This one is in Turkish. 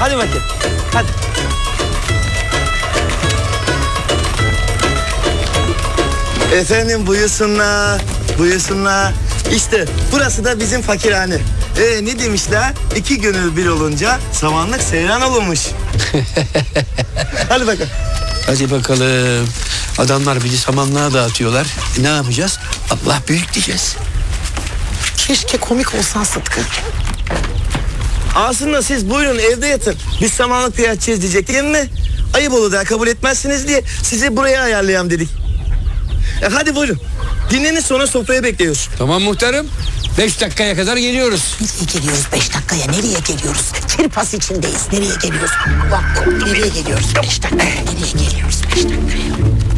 Hadi bakayım. Hadi. Efendim buyursunlar. Buyursunlar. İşte burası da bizim fakirhane. Ne demişler? İki gönül bir olunca samanlık seyran olurmuş. Hadi bakalım. Hadi bakalım. Adamlar bizi samanlığa dağıtıyorlar. Ne yapacağız? Allah büyük diyeceğiz. Keşke komik olsan Sıtkı. Aslında siz buyurun evde yatın. Biz samanlıkta yatacağız diyecektik mi? Ayıp olur da kabul etmezsiniz diye sizi buraya ayarlayalım dedik. Hadi buyurun. Dinlenin sonra sofraya bekliyoruz. Tamam muhtarım. 5 dakikaya kadar geliyoruz. Nereye geliyoruz 5 dakikaya? Nereye geliyoruz? Kirpas içindeyiz. Nereye geliyoruz? Bak nereye geliyoruz 5 dakikaya? Nereye geliyoruz 5 dakikaya?